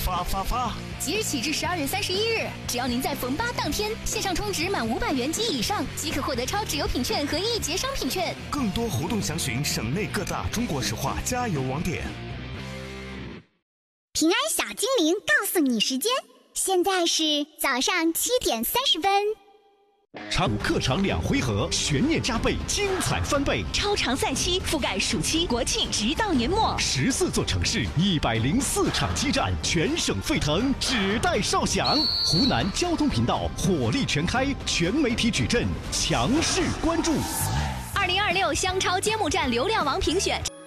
发！ 即日起至12月31日，只要您在逢8当天线上充值满500元及以上，即可获得超值邮品券和1节商品券。 更多活动详询省内各大中国石化加油网点。 平安小精灵告诉你时间，现在是早上7点30分。 长客场2回合，悬念加倍，精彩翻倍。 超长赛期覆盖暑期、国庆，直到年末。 14座城市，104场激战，全省沸腾，只待哨响。湖南交通频道火力全开，全媒体矩阵强势关注。 2026香超揭幕战流量王评选。